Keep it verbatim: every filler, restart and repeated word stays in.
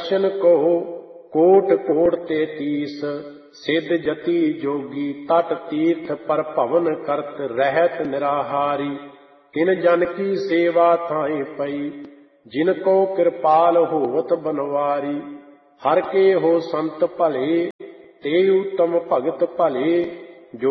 दर्शन को coat coat तेतीस, सिद्ध जति जोगी तट तीर्थ पर भवन करत रहत निराहारी। तिन जन की सेवा थाई पई, जिनको कृपाल होवत बनवारी। हर के हो संत भले, ते उत्तम भगत भले,